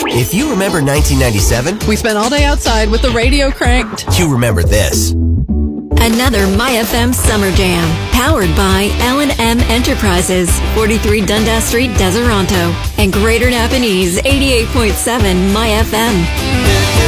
If you remember 1997, we spent all day outside with the radio cranked. You remember this. Another MyFM Summer Jam, powered by L&M Enterprises, 43 Dundas Street, Deseronto, and Greater Napanese, 88.7 MyFM.